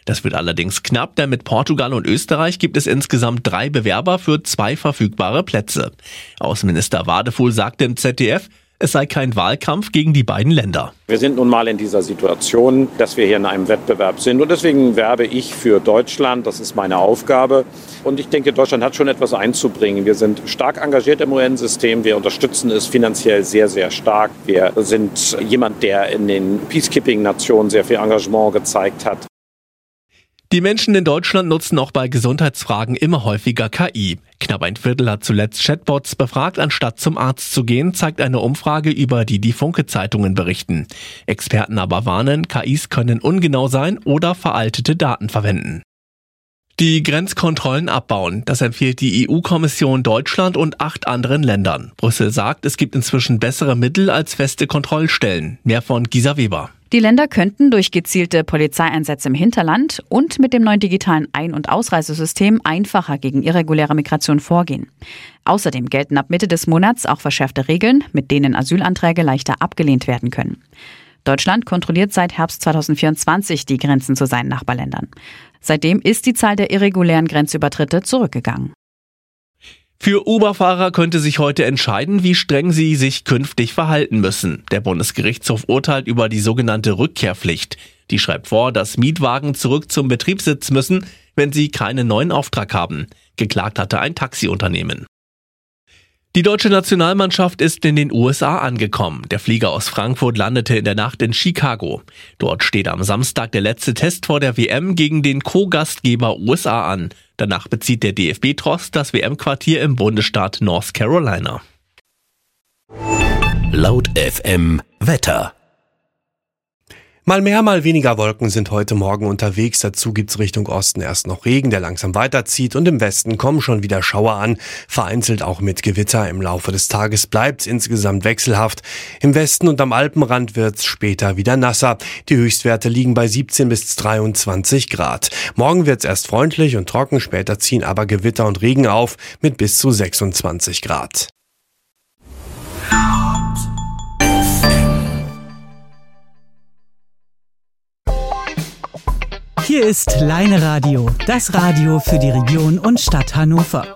Das wird allerdings knapp, denn mit Portugal und Österreich gibt es insgesamt 3 Bewerber für 2 verfügbare Plätze. Außenminister Wadefuhl sagte im ZDF, es sei kein Wahlkampf gegen die beiden Länder. Wir sind nun mal in dieser Situation, dass wir hier in einem Wettbewerb sind. Und deswegen werbe ich für Deutschland. Das ist meine Aufgabe. Und ich denke, Deutschland hat schon etwas einzubringen. Wir sind stark engagiert im UN-System. Wir unterstützen es finanziell sehr, sehr stark. Wir sind jemand, der in den Peacekeeping-Nationen sehr viel Engagement gezeigt hat. Die Menschen in Deutschland nutzen auch bei Gesundheitsfragen immer häufiger KI. Knapp ein Viertel hat zuletzt Chatbots befragt, anstatt zum Arzt zu gehen, zeigt eine Umfrage, über die Funke-Zeitungen berichten. Experten aber warnen, KIs können ungenau sein oder veraltete Daten verwenden. Die Grenzkontrollen abbauen, das empfiehlt die EU-Kommission Deutschland und 8 anderen Ländern. Brüssel sagt, es gibt inzwischen bessere Mittel als feste Kontrollstellen. Mehr von Gisa Weber. Die Länder könnten durch gezielte Polizeieinsätze im Hinterland und mit dem neuen digitalen Ein- und Ausreisesystem einfacher gegen irreguläre Migration vorgehen. Außerdem gelten ab Mitte des Monats auch verschärfte Regeln, mit denen Asylanträge leichter abgelehnt werden können. Deutschland kontrolliert seit Herbst 2024 die Grenzen zu seinen Nachbarländern. Seitdem ist die Zahl der irregulären Grenzübertritte zurückgegangen. Für Uber-Fahrer könnte sich heute entscheiden, wie streng sie sich künftig verhalten müssen. Der Bundesgerichtshof urteilt über die sogenannte Rückkehrpflicht. Die schreibt vor, dass Mietwagen zurück zum Betriebssitz müssen, wenn sie keinen neuen Auftrag haben. Geklagt hatte ein Taxiunternehmen. Die deutsche Nationalmannschaft ist in den USA angekommen. Der Flieger aus Frankfurt landete in der Nacht in Chicago. Dort steht am Samstag der letzte Test vor der WM gegen den Co-Gastgeber USA an. Danach bezieht der DFB-Tross das WM-Quartier im Bundesstaat North Carolina. Laut FM Wetter. Mal mehr, mal weniger Wolken sind heute Morgen unterwegs. Dazu gibt's Richtung Osten erst noch Regen, der langsam weiterzieht. Und im Westen kommen schon wieder Schauer an, vereinzelt auch mit Gewitter. Im Laufe des Tages bleibt's insgesamt wechselhaft. Im Westen und am Alpenrand wird's später wieder nasser. Die Höchstwerte liegen bei 17 bis 23 Grad. Morgen wird's erst freundlich und trocken, später ziehen aber Gewitter und Regen auf mit bis zu 26 Grad. Hier ist Leine Radio, das Radio für die Region und Stadt Hannover.